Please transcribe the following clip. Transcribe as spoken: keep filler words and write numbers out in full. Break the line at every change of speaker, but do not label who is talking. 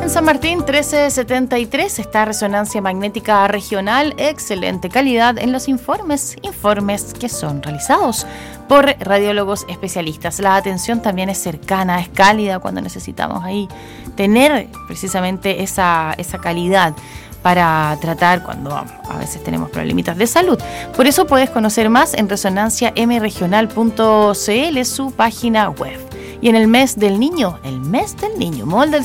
En San Martín trece setenta y tres está Resonancia Magnética Regional, excelente calidad en los informes, informes que son realizados por radiólogos especialistas. La atención también es cercana, es cálida cuando necesitamos ahí tener precisamente esa, esa calidad para tratar cuando a veces tenemos problemitas de salud. Por eso puedes conocer más en resonancia m regional punto c l, su página web. Y en el mes del niño, el mes del niño, Mall del